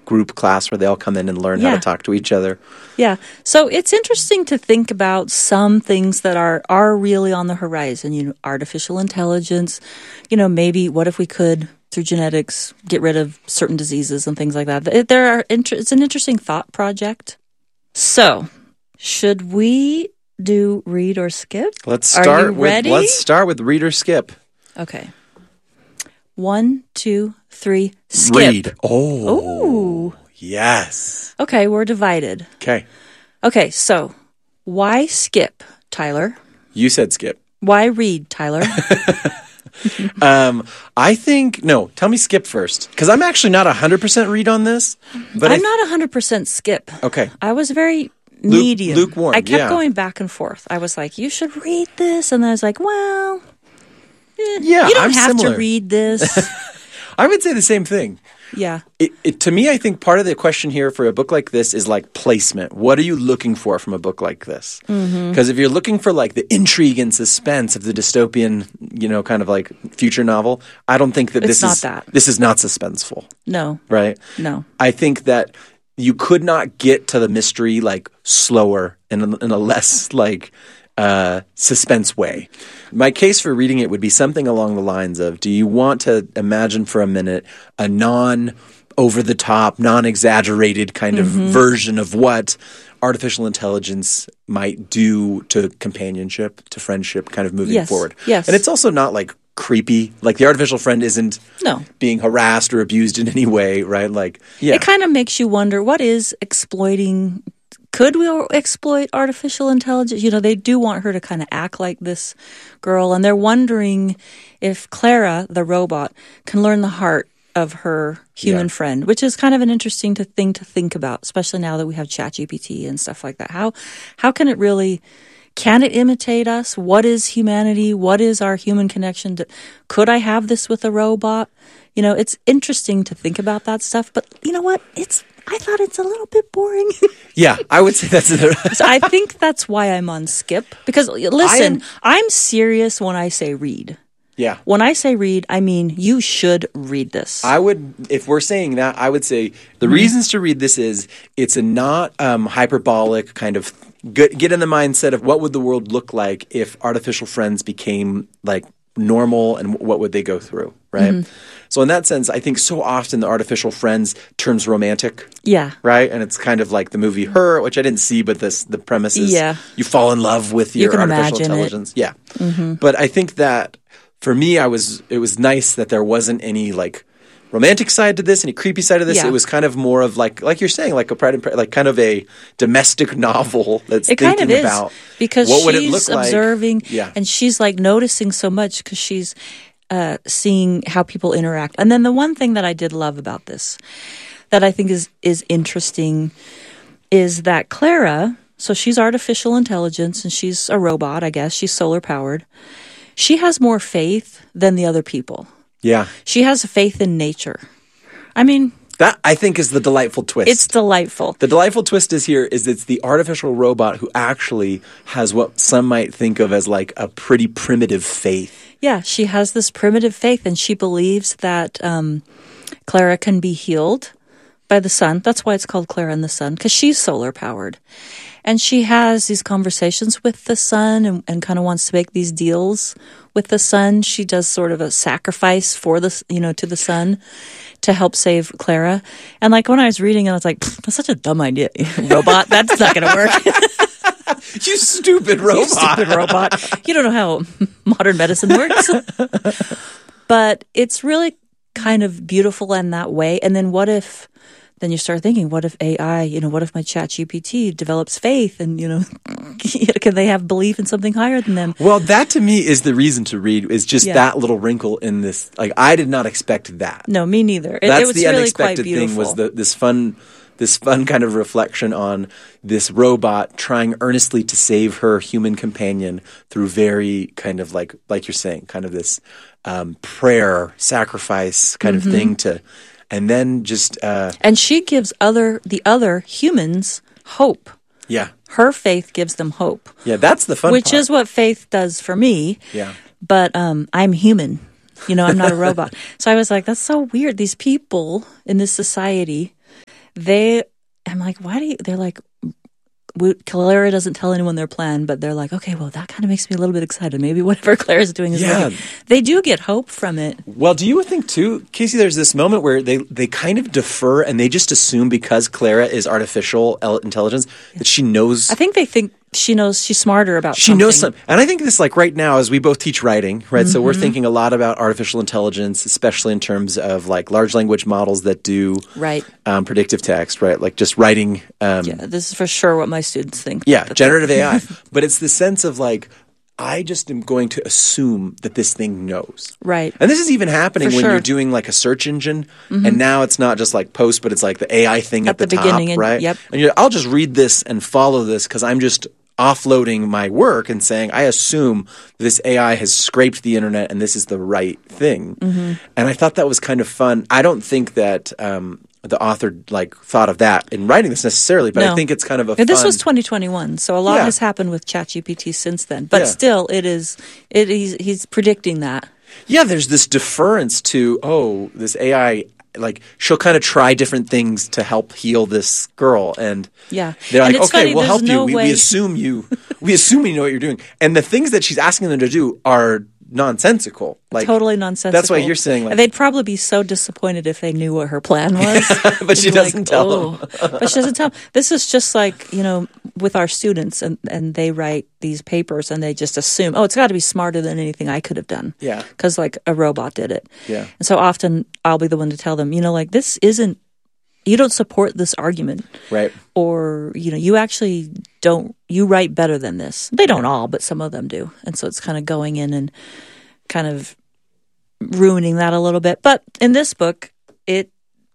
group class where they all come in and learn how to talk to each other. Yeah. So it's interesting to think about some things that are really on the horizon. You know, artificial intelligence. You know, maybe what if we could, through genetics, get rid of certain diseases and things like that. It's an interesting thought project. So, should we do read or skip? Let's start with read or skip. Okay. 1, 2, 3, skip. Read. Oh. Yes. Okay, we're divided. Okay, so why skip, Tyler? You said skip. Why read, Tyler? I think, no, tell me skip first. Because I'm actually not 100% read on this. But I'm not 100% skip. Okay. I was very medium. Lukewarm, I kept going back and forth. I was like, you should read this. And then I was like, well, you don't have to read this. I would say the same thing. Yeah. To me, I think part of the question here for a book like this is like placement. What are you looking for from a book like this? Because if you're looking for like the intrigue and suspense of the dystopian, you know, kind of like future novel, I don't think that this is not suspenseful. No. Right? No. I think that you could not get to the mystery like slower and in a less like suspense way. My case for reading it would be something along the lines of, do you want to imagine for a minute a non-over-the-top, non-exaggerated kind of version of what artificial intelligence might do to companionship, to friendship, kind of moving forward? Yes. And it's also not like creepy. Like the artificial friend isn't being harassed or abused in any way, right? Like, it kind of makes you wonder, what is exploiting? Could we exploit artificial intelligence? You know, they do want her to kind of act like this girl, and they're wondering if Clara, the robot, can learn the heart of her human friend, which is kind of an interesting thing to think about, especially now that we have ChatGPT and stuff like that. How can it really... Can it imitate us? What is humanity? What is our human connection? Could I have this with a robot? You know, it's interesting to think about that stuff. But you know what? I thought it's a little bit boring. Yeah, I would say that's So I think that's why I'm on skip. Because listen, I'm serious when I say read. Yeah. When I say read, I mean you should read this. I would, if we're saying that, I would say the reasons to read this is it's a not hyperbolic kind of get in the mindset of what would the world look like if artificial friends became like normal and what would they go through, right? So in that sense, I think so often the artificial friends turns romantic. Yeah. Right? And it's kind of like the movie Her, which I didn't see, but the premise is you fall in love with your artificial intelligence. Yeah. But I think that for me, it was nice that there wasn't any like romantic side to this, any creepy side of this. It was kind of more of like you're saying, like a Pride and like kind of a domestic novel that's thinking kind of is, about because what would it she's look observing like. And she's like noticing so much because she's seeing how people interact. And then the one thing that I did love about this that I think is interesting is that Clara, so she's artificial intelligence and she's a robot, I guess. She's solar powered. She has more faith than the other people. Yeah. She has faith in nature. I mean... That, I think, is the delightful twist. It's delightful. The delightful twist is it's the artificial robot who actually has what some might think of as like a pretty primitive faith. Yeah, she has this primitive faith, and she believes that Clara can be healed by the sun. That's why it's called Clara and the Sun, because she's solar powered. And she has these conversations with the sun and kind of wants to make these deals with the sun. She does sort of a sacrifice for the, to the sun to help save Clara. And like when I was reading it, I was like, that's such a dumb idea, robot. That's not going to work. You stupid robot. You stupid robot. You don't know how modern medicine works. But it's really kind of beautiful in that way. And then then you start thinking, what if AI, what if my ChatGPT develops faith and, can they have belief in something higher than them? Well, that to me is the reason to read, is just that little wrinkle in this. Like, I did not expect that. No, me neither. That's it was the really unexpected quite beautiful. thing, was this fun kind of reflection on this robot trying earnestly to save her human companion through very kind of like you're saying, kind of this prayer, sacrifice kind of thing to... And then just... and she gives the other humans hope. Yeah. Her faith gives them hope. Yeah, that's the fun Which part. is what faith does for me. Yeah. But I'm human. I'm not a robot. So I was like, that's so weird. These people in this society, I'm like, why do you? They're like, Clara doesn't tell anyone their plan, but they're like, okay, well, that kind of makes me a little bit excited. Maybe whatever Clara's doing is working. They do get hope from it. Well, do you think too, Casey, there's this moment where they kind of defer and they just assume because Clara is artificial intelligence that she knows. I think they think she knows she's smarter about She knows something. And I think this, like right now, as we both teach writing, right? So we're thinking a lot about artificial intelligence, especially in terms of like large language models that do predictive text, right? Like just writing. Yeah, this is for sure what my students think. Yeah, generative AI. But it's the sense of like, I just am going to assume that this thing knows. Right. And this is even happening when you're doing like a search engine. And now it's not just like post, but it's like the AI thing at the top, beginning, right? Yep. And I'll just read this and follow this because I'm just offloading my work and saying, I assume this AI has scraped the internet and this is the right thing. And I thought that was kind of fun. I don't think that the author like thought of that in writing this necessarily, but I think it's kind of a fun... This was 2021, so a lot has happened with ChatGPT since then. But still, he's predicting that. Yeah, there's this deference to, this AI... Like she'll kind of try different things to help heal this girl, and they're like, "Okay, funny, we'll help you. We way... assume you know what you're doing." And the things that she's asking them to do are nonsensical, like totally nonsensical. That's why you're saying, like, they'd probably be so disappointed if they knew what her plan was. But she doesn't tell them. But she doesn't tell them. This is just like with our students, and they write these papers, and they just assume, it's got to be smarter than anything I could have done. Yeah, because like a robot did it. Yeah, and so often I'll be the one to tell them, like this isn't. You don't support this argument, right? Or you actually don't. You write better than this. They don't all, but some of them do, and so it's kind of going in and kind of ruining that a little bit. But in this book, that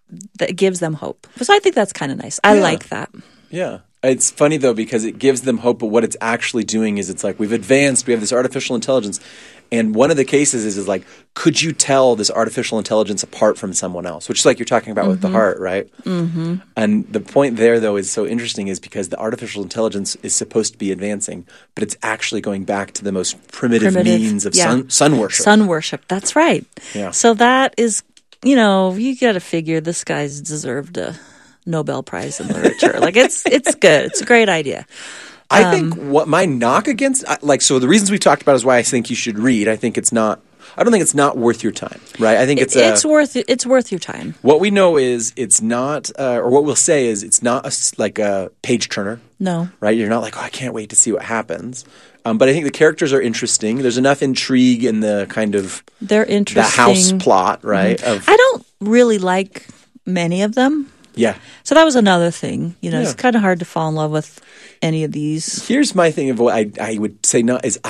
gives them hope. So I think that's kind of nice. I like that. Yeah. It's funny, though, because it gives them hope, but what it's actually doing is it's like we've advanced, we have this artificial intelligence, and one of the cases is like, could you tell this artificial intelligence apart from someone else? Which is like you're talking about with the heart, right? Mm-hmm. And the point there, though, is so interesting is because the artificial intelligence is supposed to be advancing, but it's actually going back to the most primitive means of sun worship. Sun worship, that's right. Yeah. So that is, you got to figure this guy's deserved a Nobel Prize in literature. Like it's good. It's a great idea. I think what my knock against, so the reasons we talked about is why I think you should read. I don't think it's not worth your time, right? I think it's worth your time. What we know is it's not, or what we'll say is it's not like a page turner. No. Right? You're not like, I can't wait to see what happens. But I think the characters are interesting. There's enough intrigue in the kind of they're interesting. The house plot, right? Mm-hmm. I don't really like many of them. Yeah. So that was another thing. It's kind of hard to fall in love with any of these. Here's my thing of what I would say no is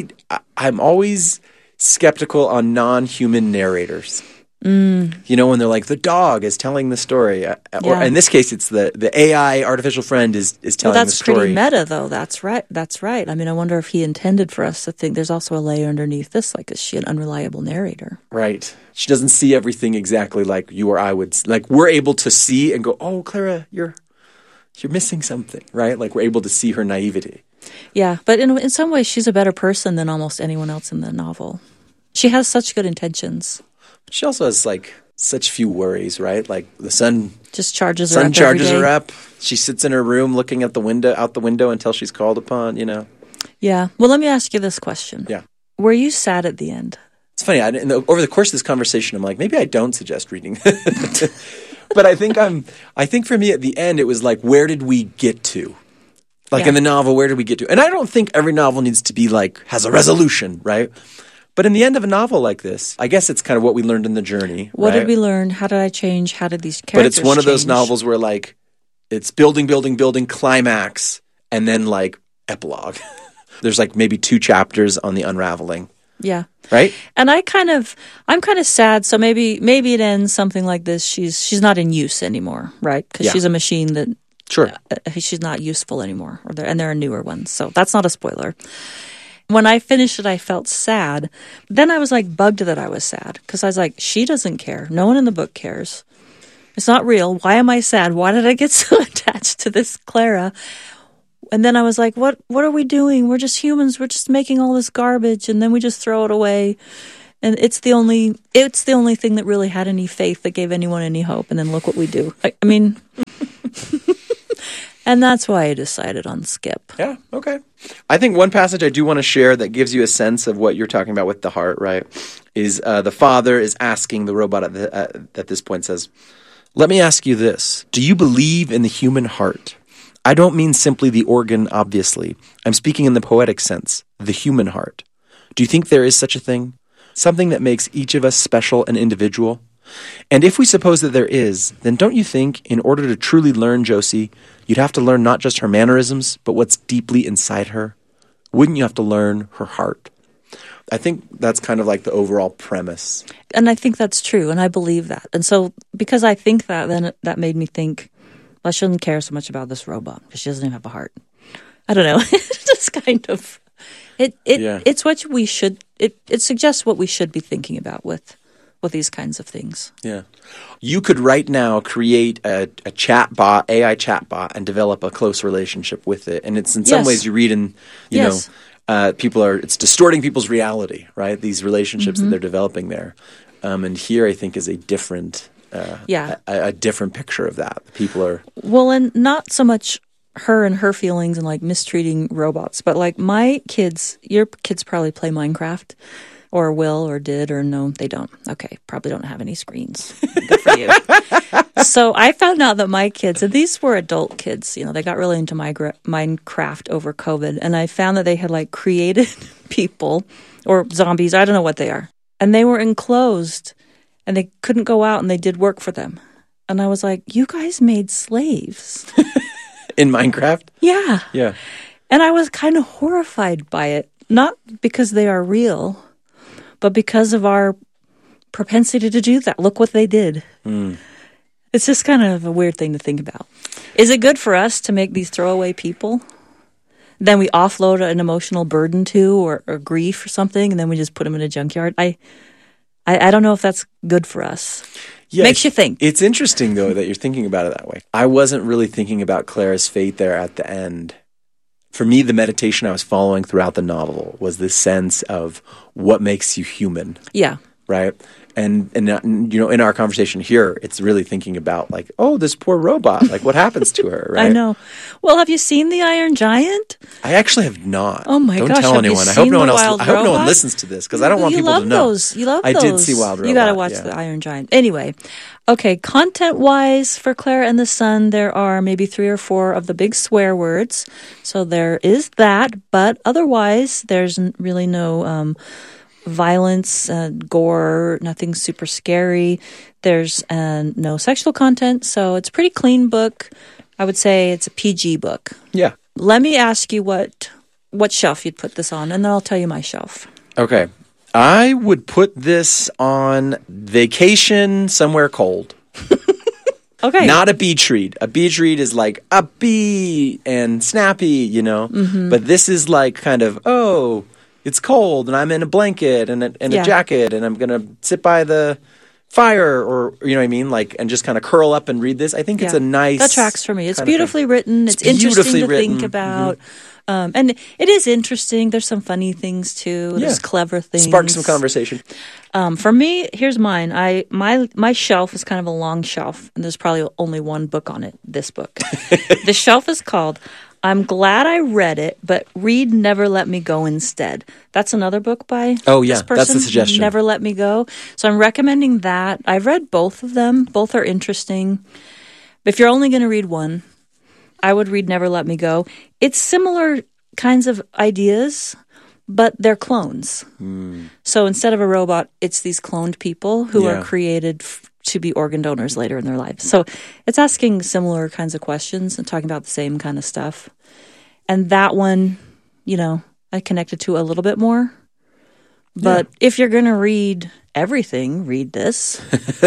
I'm always skeptical on non-human narrators. When they're like the dog is telling the story, or in this case, it's the AI artificial friend is telling the story. That's pretty meta, though. That's right. I mean, I wonder if he intended for us to think there's also a layer underneath this. Like, is she an unreliable narrator? Right. She doesn't see everything exactly like you or I would. Like, we're able to see and go, "Oh, Clara, you're missing something," right? Like, we're able to see her naivety. Yeah, but in some ways, she's a better person than almost anyone else in the novel. She has such good intentions. She also has like such few worries, right? Like the sun just charges her up. She sits in her room looking out the window until she's called upon, Yeah. Well, let me ask you this question. Yeah. Were you sad at the end? It's funny. Over the course of this conversation, I'm like, maybe I don't suggest reading. But I think for me at the end, it was like, where did we get to? Like in the novel, where did we get to? And I don't think every novel needs to be like, has a resolution, right? But in the end of a novel like this, I guess it's kind of what we learned in the journey. What did we learn? How did I change? How did these characters But it's one of those change? novels where like it's building, climax, and then like epilogue. There's like maybe 2 chapters on the unraveling. Yeah. Right? And I'm kind of sad. So maybe it ends something like this. She's not in use anymore, right? Because she's a machine that she's not useful anymore. And there are newer ones. So that's not a spoiler. When I finished it, I felt sad. Then I was like bugged that I was sad because I was like, she doesn't care. No one in the book cares. It's not real. Why am I sad? Why did I get so attached to this Clara? And then I was like, what are we doing? We're just humans. We're just making all this garbage and then we just throw it away. And it's the only thing that really had any faith that gave anyone any hope. And then look what we do. I mean... And that's why I decided on Skip. Yeah, okay. I think one passage I do want to share that gives you a sense of what you're talking about with the heart, right, is the father is asking the robot at this point, says, "Let me ask you this. Do you believe in the human heart? I don't mean simply the organ, obviously. I'm speaking in the poetic sense, the human heart. Do you think there is such a thing? Something that makes each of us special and individual? And if we suppose that there is, then don't you think, in order to truly learn Josie, you'd have to learn not just her mannerisms, but what's deeply inside her? Wouldn't you have to learn her heart?" I think that's kind of like the overall premise. And I think that's true, and I believe that. And so because I think that, then that made me think, well, I shouldn't care so much about this robot because she doesn't even have a heart. I don't know. It's just kind of... It's what we should... It suggests what we should be thinking about with these kinds of things. Yeah. You could right now create a chat bot, AI chat bot, and develop a close relationship with it. And it's in some ways you read in, you know, it's distorting people's reality, right? These relationships that they're developing there. And here I think is a different, a different picture of that. People are... Well, and not so much her and her feelings and like mistreating robots, but like my kids, your kids probably play Minecraft. Or will, or did, or no, they don't. Okay, probably don't have any screens. Good for you. So I found out that my kids, and these were adult kids, you know, they got really into Minecraft over COVID, and I found that they had like created people, or zombies, I don't know what they are, and they were enclosed, and they couldn't go out, and they did work for them. And I was like, you guys made slaves. In Minecraft? Yeah. Yeah. And I was kind of horrified by it, not because they are real, but because of our propensity to do that. Look what they did. It's just kind of a weird thing to think about. Is it good for us to make these throwaway people? Then we offload an emotional burden to, or grief or something, and then we just put them in a junkyard. I don't know if that's good for us. Yeah, makes you think. It's interesting, though, that you're thinking about it that way. I wasn't really thinking about Clara's fate there at the end. For me, the meditation I was following throughout the novel was this sense of what makes you human. Yeah. Right? And you know, in our conversation here, it's really thinking about like, oh, this poor robot, like what happens to her, right? I know. Well, have you seen The Iron Giant? I actually have not. Oh my gosh! Don't tell anyone. I hope no one else. I hope no one listens to this because I don't want people to know. You love those. I did see Wild Robot. You got to watch The Iron Giant. Anyway, okay. Content-wise, for Clara and the Sun, there are maybe 3 or 4 of the big swear words. So there is that, but otherwise, there's really no violence, gore, nothing super scary. There's no sexual content, so it's a pretty clean book. I would say it's a PG book. Yeah. Let me ask you what shelf you'd put this on, and then I'll tell you my shelf. Okay. I would put this on vacation somewhere cold. Okay. Not a beach read. A beach read is like upbeat and snappy, you know? Mm-hmm. But this is like kind of, it's cold and I'm in a blanket and a jacket and I'm going to sit by the fire or, you know what I mean? Like, and just kind of curl up and read this. I think it's a nice... That tracks for me. It's beautifully written. It's interesting to think about. Mm-hmm. And it is interesting. There's some funny things too. There's clever things. Spark some conversation. For me, here's mine. My shelf is kind of a long shelf and there's probably only one book on it, this book. The shelf is called... I'm glad I read it, but read Never Let Me Go instead. That's another book by this person, that's the suggestion. Never Let Me Go. So I'm recommending that. I've read both of them. Both are interesting. But if you're only going to read one, I would read Never Let Me Go. It's similar kinds of ideas, but they're clones. So instead of a robot, it's these cloned people who are created to be organ donors later in their lives. So it's asking similar kinds of questions and talking about the same kind of stuff. And that one, you know, I connected to a little bit more. But if you're going to read everything, read this.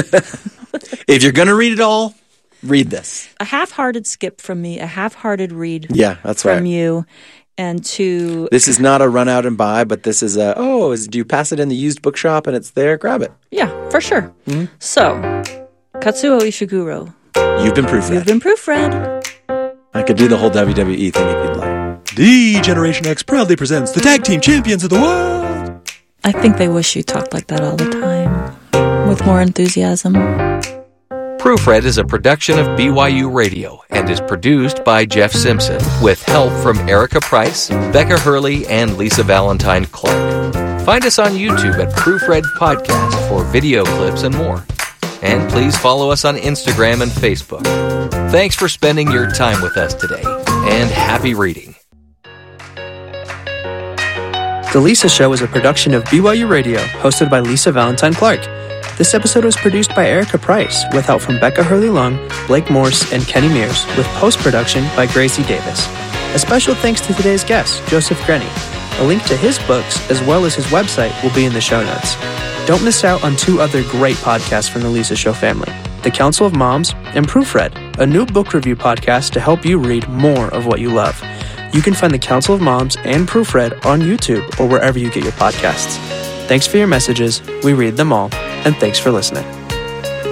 If you're going to read it all, read this. A half-hearted skip from me, a half-hearted read that's from you. And this is not a run out and buy, but this is do you pass it in the used bookshop and it's there? Grab it. Yeah, for sure. Mm-hmm. So, Katsuo Ishiguro. You've been proofread. You've been proofread. I could do the whole WWE thing if you'd like. The Generation X proudly presents the Tag Team Champions of the World. I think they wish you talked like that all the time. With more enthusiasm. Proofread is a production of BYU Radio and is produced by Jeff Simpson with help from Erica Price, Becca Hurley, and Lisa Valentine Clark. Find us on YouTube at Proofread Podcast for video clips and more. And please follow us on Instagram and Facebook. Thanks for spending your time with us today, and happy reading. The Lisa Show is a production of BYU Radio, hosted by Lisa Valentine Clark. This episode was produced by Erica Price, with help from Becca Hurley-Long, Blake Morse, and Kenny Mears, with post-production by Gracie Davis. A special thanks to today's guest, Joseph Grenny. A link to his books, as well as his website, will be in the show notes. Don't miss out on two other great podcasts from the Lisa Show family, The Council of Moms and Proofread, a new book review podcast to help you read more of what you love. You can find The Council of Moms and Proofread on YouTube or wherever you get your podcasts. Thanks for your messages. We read them all. And thanks for listening.